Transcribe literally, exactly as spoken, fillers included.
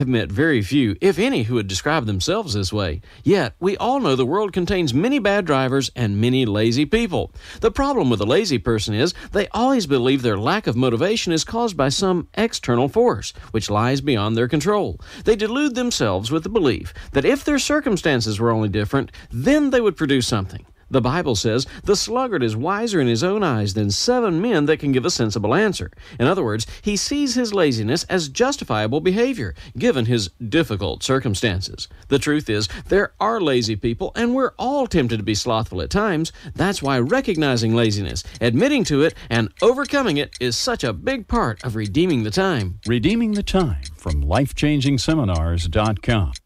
I've met very few, if any, who would describe themselves this way. Yet, we all know the world contains many bad drivers and many lazy people. The problem with a lazy person is they always believe their lack of motivation is caused by some external force, which lies beyond their control. They delude themselves with the belief that if their circumstances were only different, then they would produce something. The Bible says, the sluggard is wiser in his own eyes than seven men that can give a sensible answer. In other words, he sees his laziness as justifiable behavior, given his difficult circumstances. The truth is, there are lazy people, and we're all tempted to be slothful at times. That's why recognizing laziness, admitting to it, and overcoming it is such a big part of redeeming the time. Redeeming the Time from life changing seminars dot com.